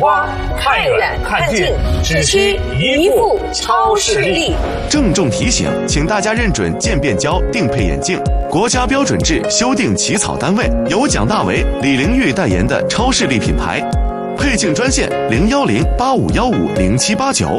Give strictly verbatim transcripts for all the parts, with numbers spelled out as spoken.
花，看远看近，只需一副超视力。 郑重提醒，请大家认准渐变胶定配眼镜，国家标准制修订起草单位由蒋大为、李玲玉代言的超视力品牌。配镜专线零幺零八五幺五零七八九。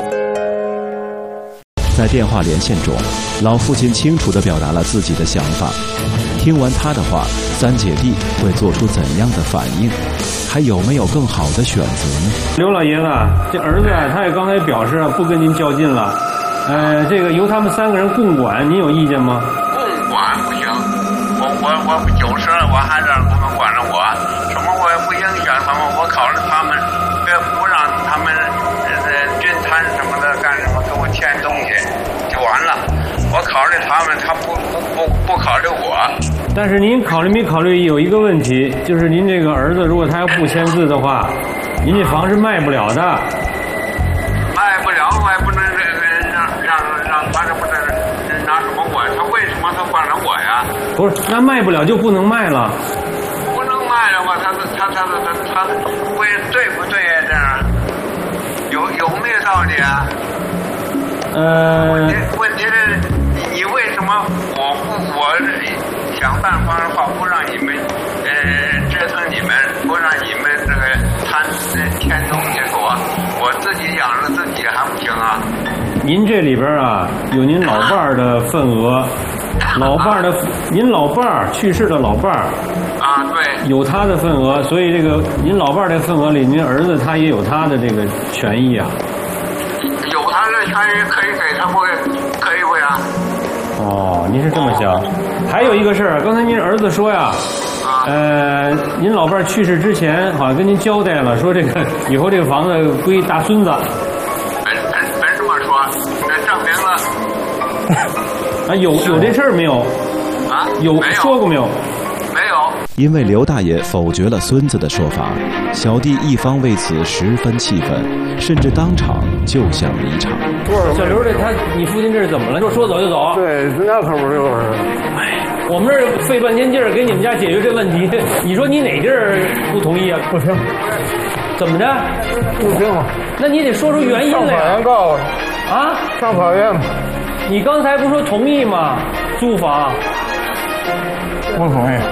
在电话连线中，老父亲清楚地表达了自己的想法。听完他的话，三姐弟会做出怎样的反应？还有没有更好的选择呢？ 刘老爷子，这儿子啊，他也刚才表示不跟您较劲了。呃，这个由他们三个人共管，您有意见吗？ 共管不行，我我我就是我还让他们管着我，什么我也不影响他们，我考虑他们，别不让他们呃军摊什么的干什么给我添东西就完了。我考虑他们，他不不不不考虑我。 但是您考虑没考虑有一个问题，就是您这个儿子如果他要不签字的话，您这房是卖不了的。 卖不了，我也不能让让让他这不是拿什么我？他为什么他管着我呀？ 不是，那卖不了就不能卖了。 不能卖了吧？他他他他他他为对不对呀？这样有有没有道理啊？ 呃， 问题问题是，你为什么我不我想办法的话，不让你们呃折腾你们，不让你们这个贪添东西给我，我自己养着自己还不行啊？ 您这里边啊有您老伴儿的份额，老伴儿的您老伴儿去世的老伴儿啊，对， 有他的份额，所以这个您老伴儿的份额里，您儿子他也有他的这个权益啊。 有他的权益可以给他不可以不呀？ 哦，您是这么想。还有一个事儿，刚才您儿子说呀，呃，您老伴儿去世之前好像跟您交代了，说这个以后这个房子归大孙子。 本本本这么说，这证明了。 啊，有有这事儿没有？ 啊， 有说过没有？ 没有。 因为刘大爷否决了孙子的说法，小弟一方为此十分气愤，甚至当场就想离场。 小刘这他，你父亲这是怎么了？就说走就走？ 对，那可不就是。 哎，我们这儿费半天劲儿给你们家解决这问题，你说你哪地儿不同意啊？ 不行。 怎么着？ 不行。 那你得说出原因来。 上法院告了。 啊？ 上法院。 你刚才不说同意吗？租房。 不同意。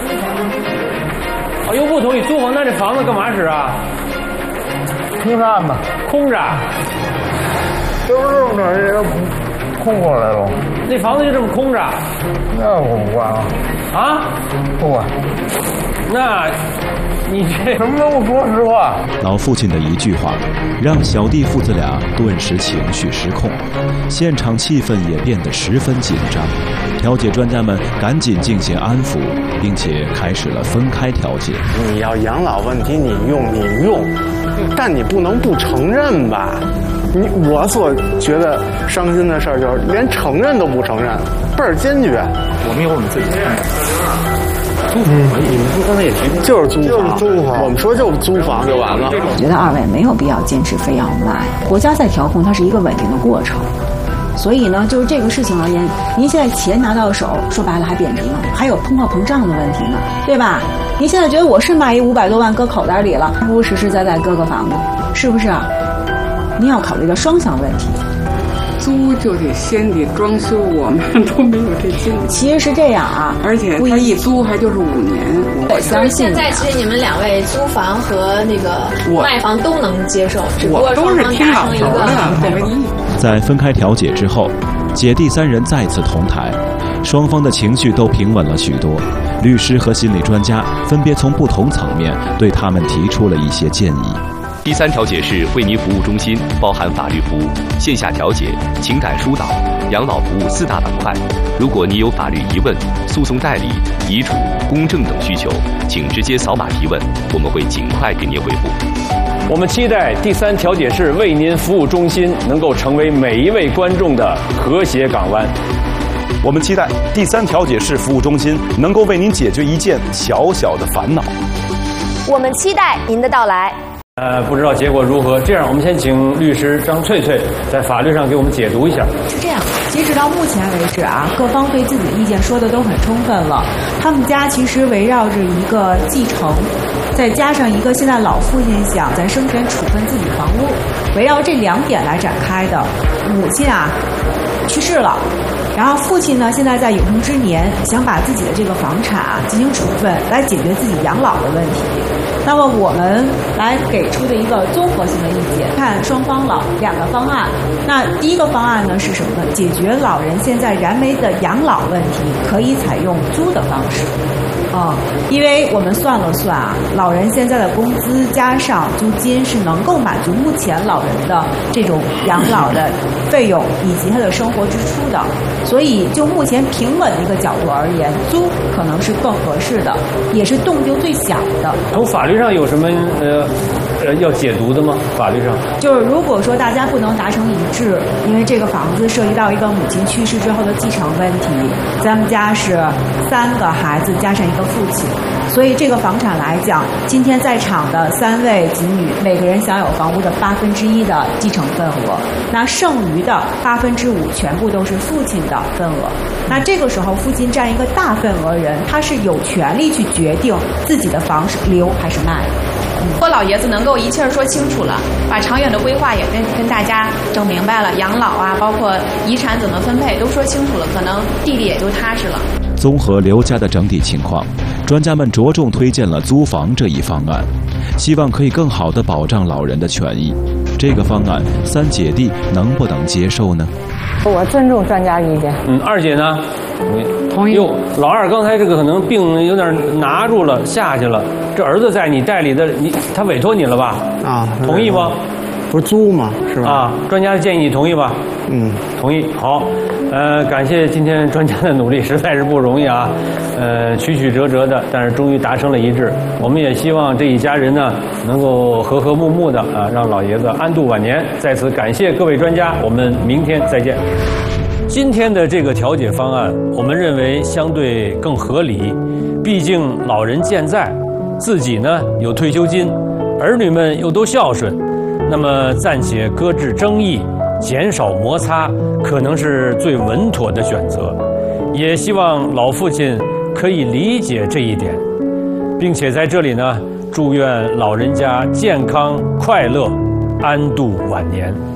哦，又不同意租房，那这房子干嘛使啊？ 空站吧， 空着。 就是这么着，也空过来了。 那房子就这么空着？ 那我不管了。 啊？ 不管。 那，你这什么都不说实话。 老父亲的一句话，让小弟父子俩顿时情绪失控，现场气氛也变得十分紧张。调解专家们赶紧进行安抚，并且开始了分开调解。 你要养老问题，你用你用，但你不能不承认吧？你我所觉得伤心的事儿就是连承认都不承认，倍儿坚决。 我们有我们自己的看法。 租房，你们不刚才也提过，就是租房，就是租房。我们说就是租房就完了。 我觉得二位没有必要坚持非要卖，国家在调控，它是一个稳定的过程。所以呢，就是这个事情而言，您现在钱拿到手，说白了还贬值呢，还有通货膨胀的问题呢，对吧？您现在觉得我是买一五百多万搁口袋里了，不如实实在在搁个房子，是不是啊？您要考虑到双向问题。 租就得先得装修，我们都没有这劲。 其实是这样啊， 而且他一租还就是五年。 我相信现在其实你们两位租房和那个卖房都能接受，只不过双方达成一个。 在分开调解之后，姐弟三人再次同台，双方的情绪都平稳了许多。律师和心理专家分别从不同层面对他们提出了一些建议。 第三调解室为您服务中心包含法律服务、线下调解、情感疏导、养老服务四大板块。如果你有法律疑问、诉讼代理、遗嘱、公证等需求，请直接扫码提问，我们会尽快给您回复。 我们期待第三调解室为您服务中心能够成为每一位观众的和谐港湾。 我们期待第三调解室服务中心能够为您解决一件小小的烦恼。 我们期待您的到来。 呃，不知道结果如何。这样，我们先请律师张翠翠在法律上给我们解读一下。 是这样，截止到目前为止啊，各方对自己的意见说的都很充分了。他们家其实围绕着一个继承再加上一个现在老父亲想在生前处分自己房屋，围绕这两点来展开的。母亲啊去世了，然后父亲呢现在在有生之年想把自己的这个房产啊进行处分，来解决自己养老的问题。那么我们来给出的一个综合性的意见，看双方老两个方案。那第一个方案呢是什么呢？解决老人现在燃眉的养老问题，可以采用租的方式。啊、嗯，因为我们算了算啊，老人现在的工资加上租金是能够满足目前老人的这种养老的费用以及他的生活支出的，所以就目前平稳的一个角度而言，租可能是更合适的，也是动静最小的。 从法律上有什么呃呃要解读的吗？法律上就是如果说大家不能达成一致，因为这个房子涉及到一个母亲去世之后的继承问题，咱们家是三个孩子加上一个父亲，所以这个房产来讲，今天在场的三位子女每个人享有房屋的八分之一的继承份额，那剩余的八分之五全部都是父亲的份额。那这个时候父亲占一个大份额人，他是有权利去决定自己的房是留还是卖。 如果老爷子能够一气儿说清楚了，把长远的规划也跟跟大家整明白了，养老啊，包括遗产怎么分配都说清楚了，可能弟弟也就踏实了。 综合刘家的整体情况，专家们着重推荐了租房这一方案，希望可以更好地保障老人的权益。这个方案，三姐弟能不能接受呢？ 我尊重专家意见。 嗯，二姐呢？ 同意。 哟，老二刚才这个可能病有点拿住了，下去了。这儿子在你代理的，你他委托你了吧？ 啊， 同意吗？ 不是租吗？是吧？ 啊，专家的建议你同意吧？ 嗯， 同意。好，呃，感谢今天专家的努力，实在是不容易啊。呃，曲曲折折的，但是终于达成了一致。我们也希望这一家人呢，能够和和睦睦的啊，让老爷子安度晚年。在此感谢各位专家，我们明天再见。今天的这个调解方案，我们认为相对更合理，毕竟老人健在，自己呢有退休金，儿女们又都孝顺，那么暂且搁置争议，减少摩擦，可能是最稳妥的选择。也希望老父亲可以理解这一点，并且在这里呢，祝愿老人家健康快乐，安度晚年。